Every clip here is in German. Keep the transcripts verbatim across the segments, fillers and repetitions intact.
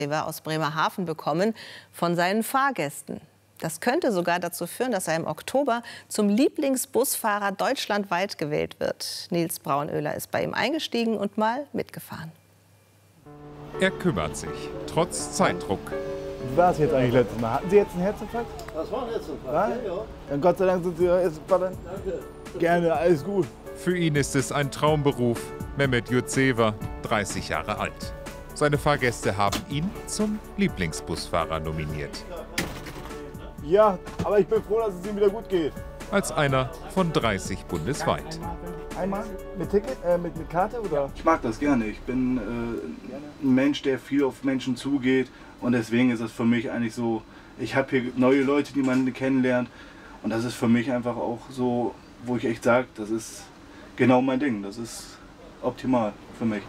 aus Bremerhaven bekommen von seinen Fahrgästen. Das könnte sogar dazu führen, dass er im Oktober zum Lieblingsbusfahrer deutschlandweit gewählt wird. Nils Braunöhler ist bei ihm eingestiegen und mal mitgefahren. Er kümmert sich, trotz Zeitdruck. Wie war es jetzt eigentlich letztes Mal? Hatten Sie jetzt einen Herzinfarkt? Das war ein Herzinfarkt, ja? ja, ja. Dann Gott sei Dank sind Sie jetzt Danke. Gerne, alles gut. Für ihn ist es ein Traumberuf. Mehmet Yurtsever, dreißig Jahre alt. Seine Fahrgäste haben ihn zum Lieblingsbusfahrer nominiert. Ja, aber ich bin froh, dass es ihm wieder gut geht. Als einer von dreißig bundesweit. Einmal mit Ticket, äh, mit, mit Karte oder? Ich mag das gerne. Ich bin äh, ein Mensch, der viel auf Menschen zugeht. Und deswegen ist es für mich eigentlich so, ich habe hier neue Leute, die man kennenlernt. Und das ist für mich einfach auch so, wo ich echt sage, das ist genau mein Ding. Das ist optimal für mich.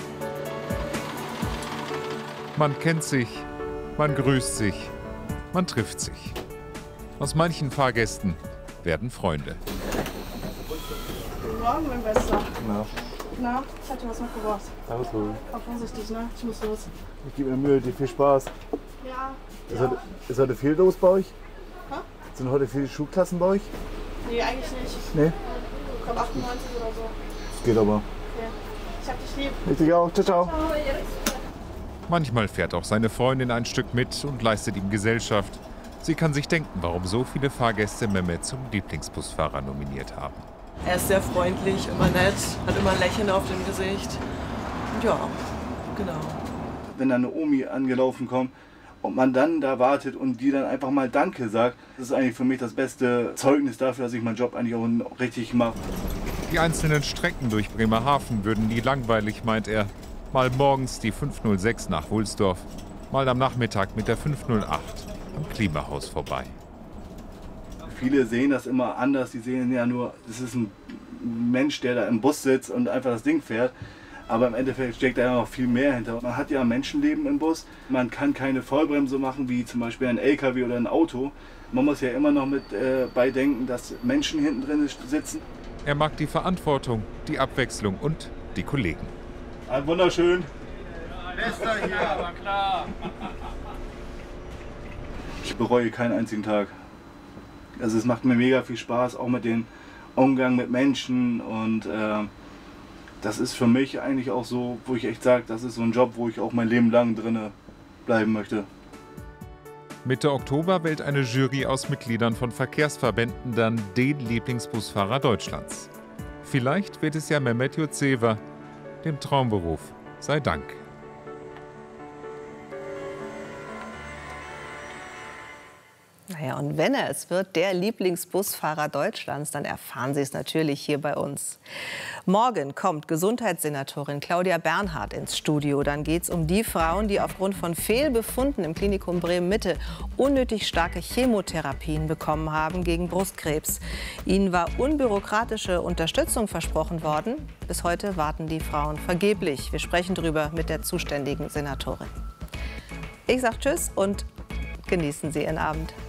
Man kennt sich, man grüßt sich, man trifft sich. Aus manchen Fahrgästen werden Freunde. Guten Morgen, mein Bester. Na, Na, ich hatte was mitgebracht. alles gut. Fahr vorsichtig, ne? Ich muss los. Ich gebe mir Mühe, dir viel Spaß. Ja. Ist, ja. heute, ist heute viel los bei euch? Hä? Sind heute viele Schulklassen bei euch? Nee, eigentlich nicht. Nee? Ich glaube achtundneunzig oder so. Das geht aber. Okay. Ich hab dich lieb. Richtig auch. Ciao, ciao. Ciao, Manchmal fährt auch seine Freundin ein Stück mit und leistet ihm Gesellschaft. Sie kann sich denken, warum so viele Fahrgäste Mehmet zum Lieblingsbusfahrer nominiert haben. Er ist sehr freundlich, immer nett, hat immer ein Lächeln auf dem Gesicht. Und ja, genau. Wenn da eine Omi angelaufen kommt und man dann da wartet und die dann einfach mal Danke sagt, das ist eigentlich für mich das beste Zeugnis dafür, dass ich meinen Job eigentlich auch richtig mache. Die einzelnen Strecken durch Bremerhaven würden nie langweilig, meint er. Mal morgens die fünf null sechs nach Wulsdorf, mal am Nachmittag mit der fünf null acht am Klimahaus vorbei. Viele sehen das immer anders, die sehen ja nur, es ist ein Mensch, der da im Bus sitzt und einfach das Ding fährt. Aber im Endeffekt steckt da ja noch viel mehr hinter. Man hat ja Menschenleben im Bus, man kann keine Vollbremse machen wie zum Beispiel ein L K W oder ein Auto. Man muss ja immer noch mit äh, beidenken, dass Menschen hinten drin sitzen. Er mag die Verantwortung, die Abwechslung und die Kollegen. Ein wunderschön. Bester hier, aber klar. Ich bereue keinen einzigen Tag. Also es macht mir mega viel Spaß, auch mit dem Umgang mit Menschen. Und äh, das ist für mich eigentlich auch so, wo ich echt sage, das ist so ein Job, wo ich auch mein Leben lang drin bleiben möchte. Mitte Oktober wählt eine Jury aus Mitgliedern von Verkehrsverbänden dann den Lieblingsbusfahrer Deutschlands. Vielleicht wird es ja Mehmet Yurtsever, dem Traumberuf sei Dank. Naja, und wenn er es wird, der Lieblingsbusfahrer Deutschlands, dann erfahren Sie es natürlich hier bei uns. Morgen kommt Gesundheitssenatorin Claudia Bernhardt ins Studio. Dann geht es um die Frauen, die aufgrund von Fehlbefunden im Klinikum Bremen-Mitte unnötig starke Chemotherapien bekommen haben gegen Brustkrebs. Ihnen war unbürokratische Unterstützung versprochen worden. Bis heute warten die Frauen vergeblich. Wir sprechen darüber mit der zuständigen Senatorin. Ich sage Tschüss und genießen Sie Ihren Abend.